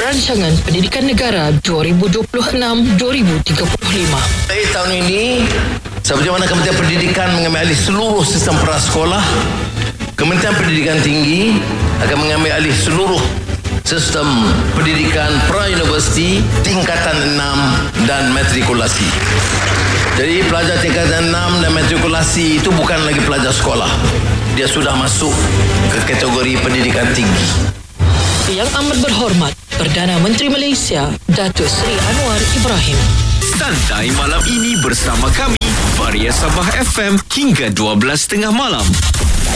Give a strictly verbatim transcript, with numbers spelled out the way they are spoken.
Rancangan Pendidikan Negara dua ribu dua puluh enam hingga dua ribu tiga puluh lima. Baik, tahun ini, seperti mana Kementerian Pendidikan mengambil alih seluruh sistem prasekolah, Kementerian Pendidikan Tinggi akan mengambil alih seluruh sistem pendidikan pra-universiti, tingkatan enam dan matrikulasi. Jadi pelajar tingkatan enam dan matrikulasi itu bukan lagi pelajar sekolah. Dia sudah masuk ke kategori pendidikan tinggi. Yang amat berhormat Perdana Menteri Malaysia Datuk Seri Anwar Ibrahim. Santai malam ini bersama kami Varia Sabah F M hingga dua belas tiga puluh malam.